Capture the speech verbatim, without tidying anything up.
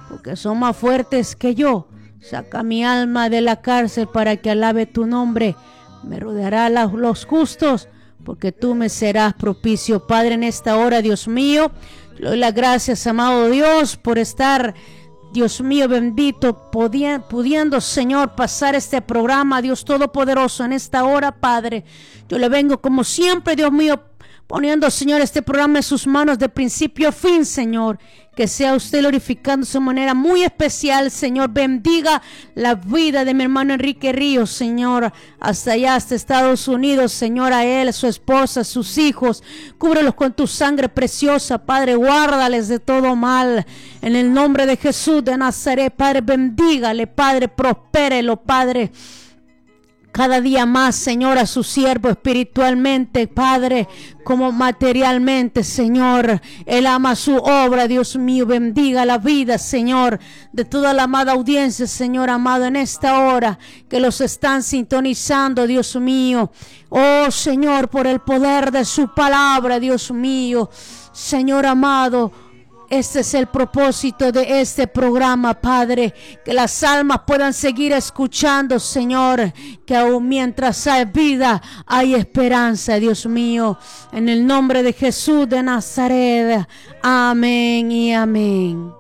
porque son más fuertes que yo. Saca mi alma de la cárcel para que alabe tu nombre. Me rodeará la, los justos, porque tú me serás propicio. Padre, en esta hora, Dios mío, le doy las gracias, amado Dios, por estar, Dios mío bendito, pudiendo, pudiendo, Señor, pasar este programa, Dios Todopoderoso, en esta hora, Padre. Yo le vengo como siempre, Dios mío, poniendo, Señor, este programa en sus manos de principio a fin, Señor. Que sea usted glorificándose de manera muy especial, Señor. Bendiga la vida de mi hermano Enrique Ríos, Señor. Hasta allá, hasta Estados Unidos, Señor. A él, a su esposa, a sus hijos. Cúbrelos con tu sangre preciosa, Padre. Guárdales de todo mal. En el nombre de Jesús de Nazaret, Padre. Bendígale, Padre. Prospérelo, Padre. Cada día más, Señor, a su siervo espiritualmente, Padre, como materialmente, Señor. Él ama su obra, Dios mío. Bendiga la vida, Señor, de toda la amada audiencia, Señor amado, en esta hora que los están sintonizando, Dios mío. Oh, Señor, por el poder de su palabra, Dios mío. Señor amado, este es el propósito de este programa, Padre, que las almas puedan seguir escuchando, Señor, que aún mientras hay vida, hay esperanza, Dios mío, en el nombre de Jesús de Nazaret, amén y amén.